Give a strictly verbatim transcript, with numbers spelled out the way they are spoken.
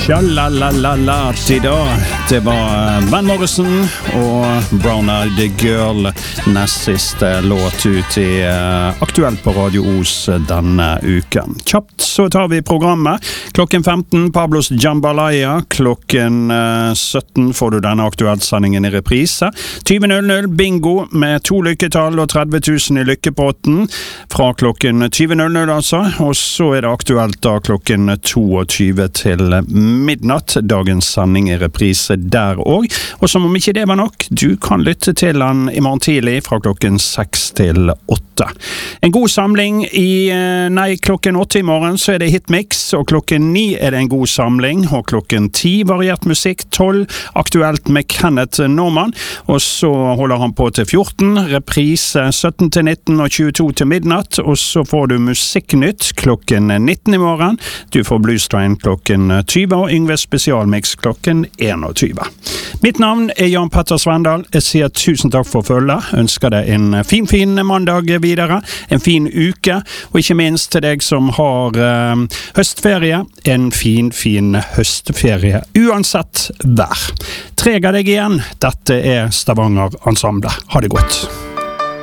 Tja-la-la-la-la til da. Det var Van Morrison og Brown Eyed Girl, nest siste låt ut i uh, Aktuelt på Radio Os denne uken. Kjapt så tar vi programmet. Klokken femten Pablos Jambalaya. Klokken uh, sytten får du denne Aktuelt-sendingen i reprise. tjue null null bingo med to lykketall og tretti tusen i lykkepotten fra klokken tjue null null altså. Og så er det Aktuelt da klokken tjueto til midnatt. Dagens sending i reprise der også. Og som om ikke det var nok, du kan lytte til den i morgen tidlig fra klokken seks til åtte. En god samling i, nei, klokken åtte i morgen så er det Hitmix, og klokken ni er det en god samling, og klokken ti variert musikk, tolv Aktuelt med Kenneth Norman, og så holder han på til fjorten, reprise sytten til nitten og tjueto til midnatt, og så får du Musikknytt klokken nitten i morgen. Du får Bluestrain klokken tjue og Yngve Spesialmix klokken tjueen. Mitt navn er Jan Petter Svendal. Jeg sier tusen takk for følget. Ønsker deg en fin, fin mandag videre, en fin uke, og ikke minst til deg som har uh, høstferie, en fin, fin høstferie, uansett vær. Treg av deg igjen. Dette er Stavanger Ensemble. Ha det godt.